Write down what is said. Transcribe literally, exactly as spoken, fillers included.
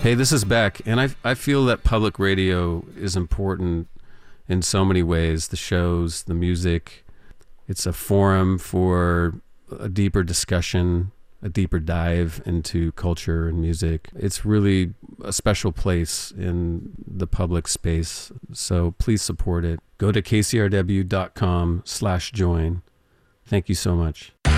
Hey, this is Beck, and I I feel that public radio is important in so many ways. The shows, the music. It's a forum for a deeper discussion, a deeper dive into culture and music. It's really a special place in the public space, so please support it. Go to k c r w dot com slash join. Thank you so much.